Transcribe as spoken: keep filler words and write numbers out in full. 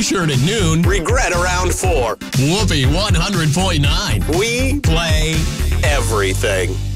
T-shirt at noon. Regret around four. Whoopee one hundred point nine. We Play everything.